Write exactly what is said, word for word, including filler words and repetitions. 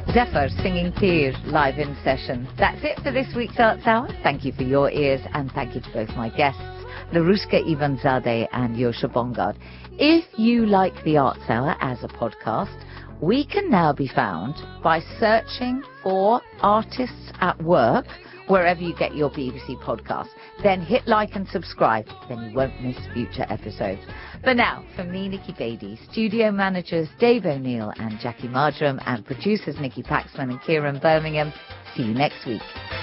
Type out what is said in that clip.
Zephyr singing Tir live in session. That's it for this week's Arts Hour. Thank you for your ears, and thank you to both my guests, Larushka Ivanzadeh and Yosha Bongard. If you like the Arts Hour as a podcast, we can now be found by searching for Artists at Work wherever you get your B B C podcasts. Then hit like and subscribe, then you won't miss future episodes. For now, from me, Nikki Beattie, studio managers Dave O'Neill and Jackie Marjoram, and producers Nikki Paxman and Kieran Birmingham, see you next week.